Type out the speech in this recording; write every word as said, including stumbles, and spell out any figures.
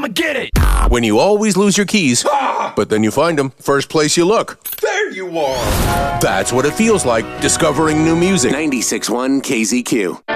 I'ma get it. When you always lose your keys, Ah! but then you find them first place you look. There you are. That's what it feels like discovering new music. ninety-six point one K Z Q.